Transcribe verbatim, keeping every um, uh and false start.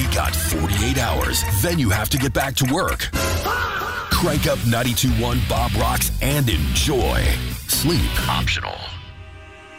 got forty-eight hours. Then you have to get back to work. Crank up ninety-two point one Bob Rocks and enjoy. Sleep optional.